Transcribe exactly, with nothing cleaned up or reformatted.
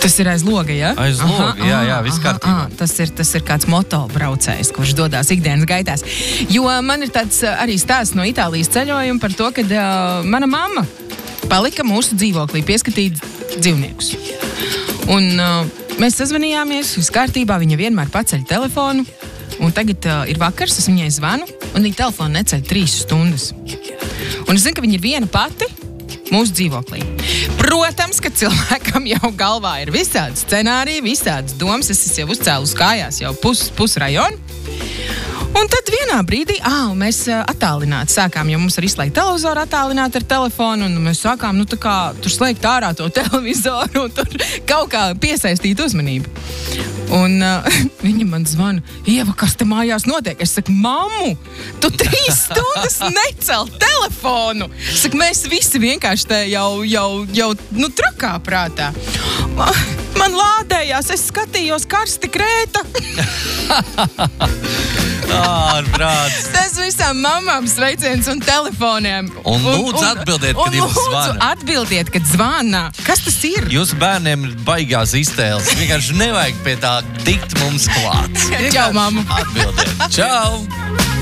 Tas ir aiz loga, ja? Aiz loga, jā, jā, viss kārtībā. Tas ir, tas ir kāds motobraucējs, kurš dodās ikdienas gaitās. Jo man ir tāds arī stāsts no Itālijas ceļojuma par to, kad uh, mana mamma palika mūsu dzīvoklī pieskatīt dzīvniekus. Un uh, mēs sazvanījāmies, viss kārtībā, viņa vienmēr paceļ telefonu, un tagad uh, ir vakars, es viņai zvanu, un viņa telefonu neceļ trīs stundas. Un es zinu, ka viņa ir viena pati mūsu dzīvoklī. Protams, ka cilvēkam jau galvā ir visādi scenāriji, visādas domas. Es esmu jau uzcēlus kājās jau pus, pus rajonu. Un tad vienā brīdī, ā, mēs attālināti sākām, jo mums var izslēgt televizoru attālināti ar telefonu, un mēs sākām, nu tā kā, tur slēgt ārā to televizoru, un tur kaut kā piesaistīt uzmanību. Un uh, viņa man zvana, Ieva, kas te mājās notiek? Es saku, mammu, tu trīs stundas necel telefonu. Es saku, mēs visi vienkārši te jau, jau, jau nu, trakā prātā. Man lādējās, es skatījos karsti krēta. Ārprāts. Tas visām mamām sveiciens un telefoniem. Un lūdzu atbildiet, kad jums zvana. Un lūdzu atbildiet, kad zvana. Kas tas ir? Jūsu bērniem ir baigās iztēles. Vienkārši nevajag pie tā tikt mums klāt. Čau, mamma. Atbildiet. Čau.